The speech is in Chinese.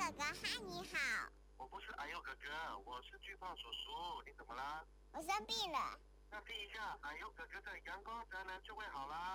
哥哥，嗨，你好。 我不是阿佑哥哥，我是巨胖叔叔。你怎么啦？ 我生病了。 那第一下，阿佑哥哥的阳光宅男就会好啦。